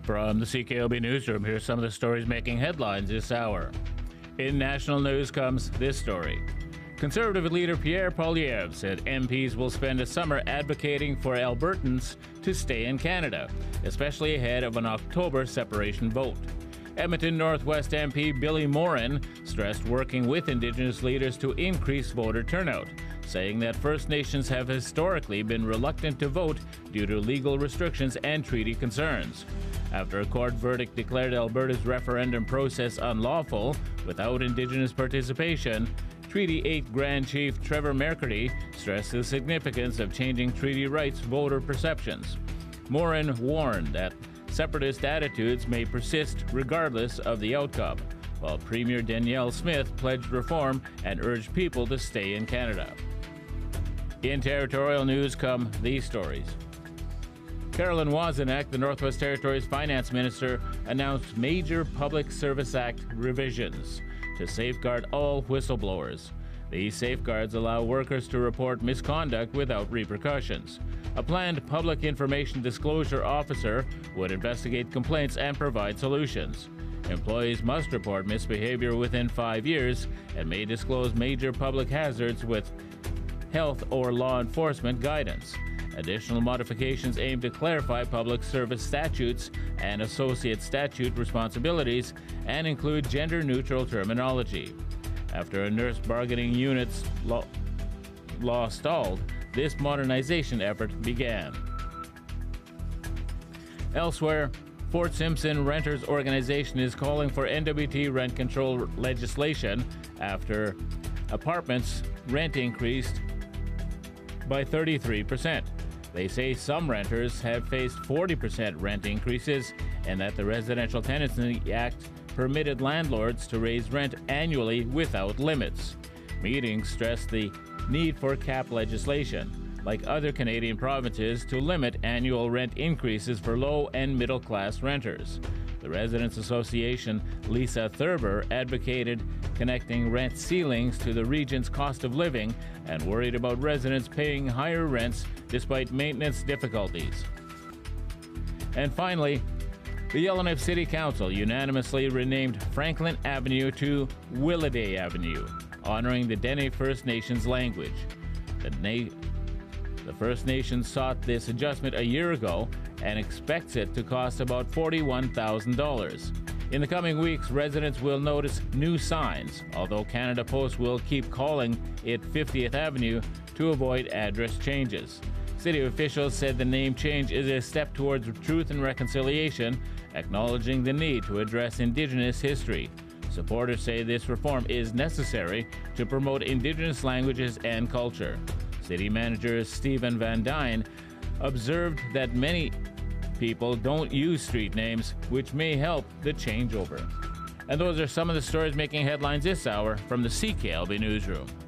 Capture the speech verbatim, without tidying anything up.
From the C K L B Newsroom, here's some of the stories making headlines this hour. In national news comes this story. Conservative leader Pierre Poilievre said M Ps will spend a summer advocating for Albertans to stay in Canada, especially ahead of an October separation vote. Edmonton Northwest M P Billy Morin stressed working with Indigenous leaders to increase voter turnout, saying that First Nations have historically been reluctant to vote due to legal restrictions and treaty concerns. After a court verdict declared Alberta's referendum process unlawful without Indigenous participation, Treaty eight Grand Chief Trevor McCurdy stressed the significance of changing treaty rights voter perceptions. Morin warned that separatist attitudes may persist regardless of the outcome, while Premier Danielle Smith pledged reform and urged people to stay in Canada. In territorial news come these stories. Carolyn Wozniak, the Northwest Territories Finance Minister, announced major Public Service Act revisions to safeguard all whistleblowers. These safeguards allow workers to report misconduct without repercussions. A planned public information disclosure officer would investigate complaints and provide solutions. Employees must report misbehavior within five years and may disclose major public hazards with health or law enforcement guidance. Additional modifications aim to clarify public service statutes and associate statute responsibilities and include gender-neutral terminology. After a nurse bargaining unit's law, law stalled, this modernization effort began. Elsewhere, Fort Simpson Renters Organization is calling for N W T rent control legislation after apartments' rent increased by thirty-three percent. They say some renters have faced forty percent rent increases and that the Residential Tenancy Act permitted landlords to raise rent annually without limits. Meetings stressed the need for cap legislation, like other Canadian provinces, to limit annual rent increases for low and middle class renters. The Residents Association, Lisa Thurber, advocated connecting rent ceilings to the region's cost of living and worried about residents paying higher rents despite maintenance difficulties. And finally, the Yellowknife City Council unanimously renamed Franklin Avenue to Williday Avenue, honoring the Dene First Nations language. The, Na- the First Nations sought this adjustment a year ago and expects it to cost about forty-one thousand dollars. In the coming weeks, residents will notice new signs, although Canada Post will keep calling it fiftieth Avenue to avoid address changes. City officials said the name change is a step towards truth and reconciliation, acknowledging the need to address Indigenous history. Supporters say this reform is necessary to promote Indigenous languages and culture. City manager Stephen Van Dyne observed that many people don't use street names, which may help the changeover. And those are some of the stories making headlines this hour from the C K L B Newsroom.